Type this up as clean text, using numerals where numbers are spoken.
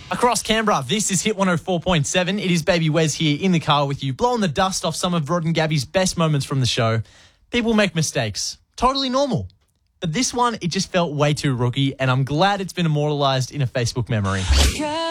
Across Canberra, this is Hit 104.7. It is Baby Wes here in the car with you, blowing the dust off some of Rod and Gabby's best moments from the show. People make mistakes. Totally normal. But this one, it just felt way too rookie, and I'm glad it's been immortalised in a Facebook memory.